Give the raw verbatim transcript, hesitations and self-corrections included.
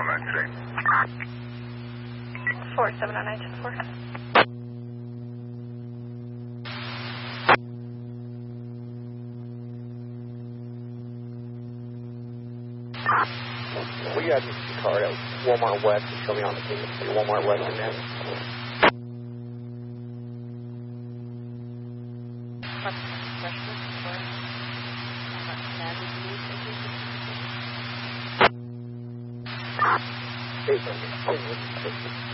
that today. four seven oh nine ten four. We got this car at Walmart West. Show me on the team. Walmart West and then. Hey,